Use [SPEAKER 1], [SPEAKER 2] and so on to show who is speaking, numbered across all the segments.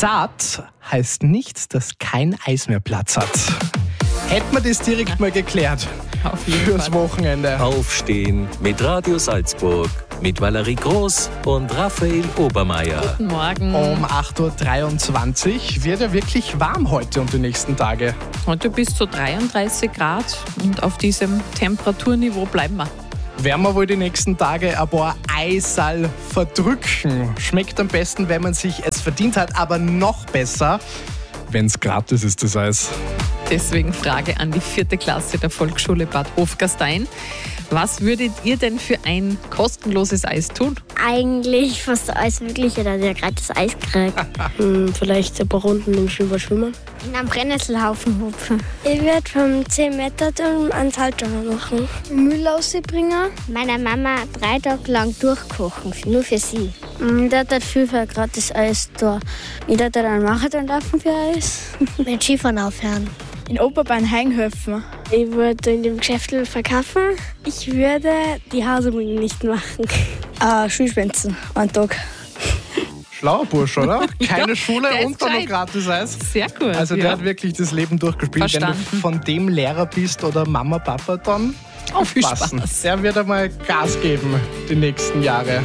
[SPEAKER 1] Satt heißt nicht, dass kein Eis mehr Platz hat. Hätten wir das direkt mal geklärt
[SPEAKER 2] Auf jeden
[SPEAKER 1] fürs
[SPEAKER 2] Fall.
[SPEAKER 1] Wochenende.
[SPEAKER 3] Aufstehen mit Radio Salzburg, mit Valerie Groß und Raphael Obermeier.
[SPEAKER 2] Guten Morgen.
[SPEAKER 1] Um 8.23 Uhr wird ja wirklich warm heute und die nächsten Tage.
[SPEAKER 2] Heute bis zu 33 Grad und auf diesem Temperaturniveau bleiben wir.
[SPEAKER 1] Werden wir wohl die nächsten Tage ein paar Eisal verdrücken. Schmeckt am besten, wenn man sich es verdient hat, aber noch besser, wenn es gratis ist, das Eis.
[SPEAKER 2] Deswegen Frage an die 4. Klasse der Volksschule Bad Hofgastein. Was würdet ihr denn für ein kostenloses Eis tun?
[SPEAKER 4] Eigentlich fast alles Mögliche, dass ihr gratis Eis kriegt.
[SPEAKER 5] Vielleicht ein paar Runden im Schwimmbad schwimmen.
[SPEAKER 4] Und am Brennnesselhaufen hupfen.
[SPEAKER 5] Ich werde vom 10 Meter einen Saltdauer machen. Müll rausbringen.
[SPEAKER 4] Meiner Mama 3 Tage lang durchkochen, nur für sie.
[SPEAKER 5] Ich werde viel für gratis Eis da. Ich werde dann Marathon laufen für Eis.
[SPEAKER 4] Mit Skifahren aufhören.
[SPEAKER 5] In Opa beim Heim helfen. Ich würde in dem Geschäft verkaufen. Ich würde die Hausaufgaben nicht machen. Schulschwänzen, einen Tag.
[SPEAKER 1] Schlauer Bursch, oder? Keine
[SPEAKER 2] Ja,
[SPEAKER 1] Schule
[SPEAKER 2] der ist
[SPEAKER 1] und dann noch
[SPEAKER 2] gescheit.
[SPEAKER 1] gratis Eis.
[SPEAKER 2] Sehr gut.
[SPEAKER 1] Also der
[SPEAKER 2] ja.
[SPEAKER 1] hat wirklich das Leben durchgespielt.
[SPEAKER 2] Verstanden.
[SPEAKER 1] Wenn du von dem Lehrer bist oder Mama, Papa, dann
[SPEAKER 2] Oh, viel
[SPEAKER 1] aufpassen.
[SPEAKER 2] Spaß.
[SPEAKER 1] Der wird einmal Gas geben die nächsten Jahre.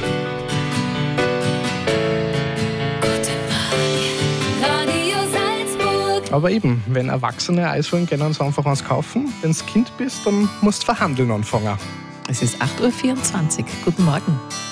[SPEAKER 6] Radio Salzburg.
[SPEAKER 1] Aber eben, wenn Erwachsene Eis wollen, können sie einfach eins kaufen. Wenn du Kind bist, dann musst du verhandeln anfangen.
[SPEAKER 2] Es ist 8.24 Uhr. Guten Morgen.